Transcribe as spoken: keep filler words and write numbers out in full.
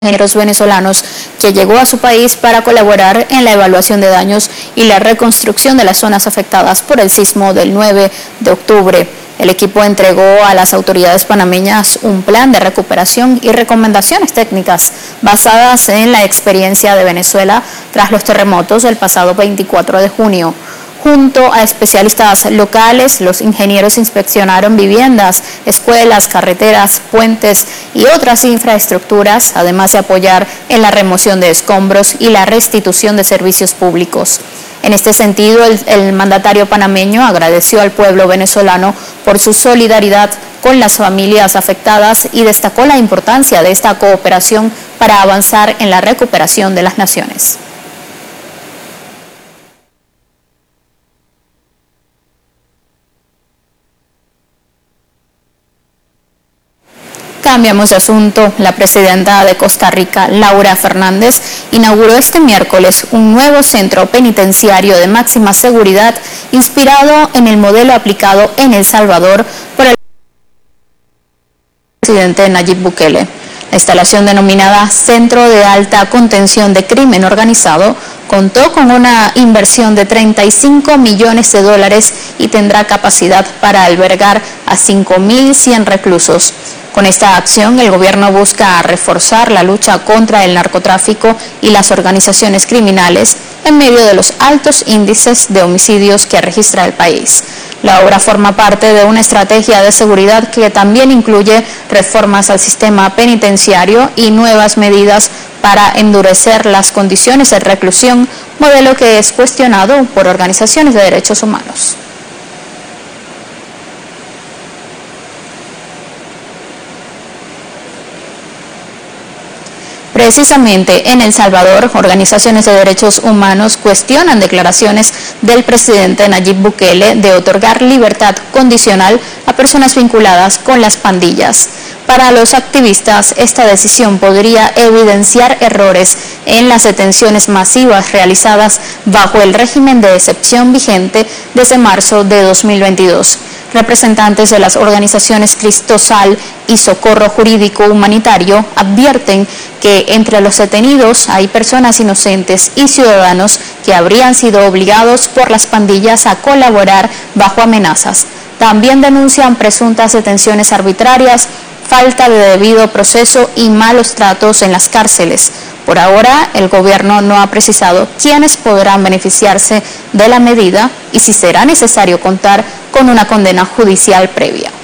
ingenieros venezolanos que llegó a su país para colaborar en la evaluación de daños y la reconstrucción de las zonas afectadas por el sismo del nueve de octubre. El equipo entregó a las autoridades panameñas un plan de recuperación y recomendaciones técnicas basadas en la experiencia de Venezuela tras los terremotos del pasado veinticuatro de junio. Junto a especialistas locales, los ingenieros inspeccionaron viviendas, escuelas, carreteras, puentes y otras infraestructuras, además de apoyar en la remoción de escombros y la restitución de servicios públicos. En este sentido, el, el mandatario panameño agradeció al pueblo venezolano por su solidaridad con las familias afectadas y destacó la importancia de esta cooperación para avanzar en la recuperación de las naciones. Cambiamos de asunto. La presidenta de Costa Rica, Laura Fernández, inauguró este miércoles un nuevo centro penitenciario de máxima seguridad inspirado en el modelo aplicado en El Salvador por el presidente Nayib Bukele. La instalación, denominada Centro de Alta Contención de Crimen Organizado, contó con una inversión de treinta y cinco millones de dólares y tendrá capacidad para albergar a cinco mil cien reclusos. Con esta acción, el gobierno busca reforzar la lucha contra el narcotráfico y las organizaciones criminales en medio de los altos índices de homicidios que registra el país. La obra forma parte de una estrategia de seguridad que también incluye reformas al sistema penitenciario y nuevas medidas para endurecer las condiciones de reclusión, modelo que es cuestionado por organizaciones de derechos humanos. Precisamente en El Salvador, organizaciones de derechos humanos cuestionan declaraciones del presidente Nayib Bukele de otorgar libertad condicional a personas vinculadas con las pandillas. Para los activistas, esta decisión podría evidenciar errores en las detenciones masivas realizadas bajo el régimen de excepción vigente desde marzo de dos mil veintidós. Representantes de las organizaciones Cristosal y Socorro Jurídico Humanitario advierten que entre los detenidos hay personas inocentes y ciudadanos que habrían sido obligados por las pandillas a colaborar bajo amenazas. También denuncian presuntas detenciones arbitrarias, falta de debido proceso y malos tratos en las cárceles. Por ahora, el gobierno no ha precisado quiénes podrán beneficiarse de la medida y si será necesario contar con una condena judicial previa.